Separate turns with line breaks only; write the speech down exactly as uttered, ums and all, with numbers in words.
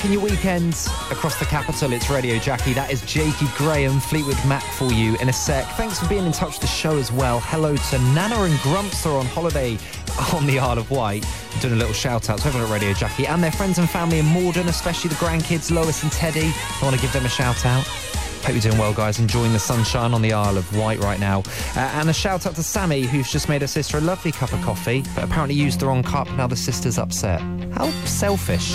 In your weekends across the capital, it's Radio Jackie. That is Jakey Graham, Fleetwood Mac for you in a sec. Thanks for being in touch with the show as well. Hello to Nana and Grumps are on holiday on the Isle of Wight. I'm doing a little shout out to everyone at Radio Jackie and their friends and family in Morden, especially the grandkids, Lois and Teddy. I want to give them a shout out. Hope you're doing well, guys. Enjoying the sunshine on the Isle of Wight right now. Uh, and a shout out to Sammy, who's just made her sister a lovely cup of coffee, but apparently used the wrong cup. Now the sister's upset. How selfish.